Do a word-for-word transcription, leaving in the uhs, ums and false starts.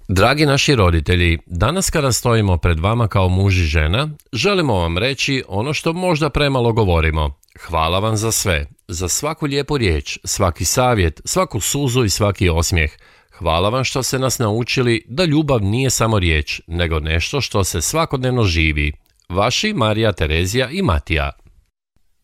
Dragi naši roditelji, danas kada stojimo pred vama kao muž i žena, želimo vam reći ono što možda premalo govorimo. Hvala vam za sve, za svaku lijepu riječ, svaki savjet, svaku suzu i svaki osmijeh. Hvala vam što ste nas naučili da ljubav nije samo riječ, nego nešto što se svakodnevno živi. Vaši Marija, Terezija i Matija.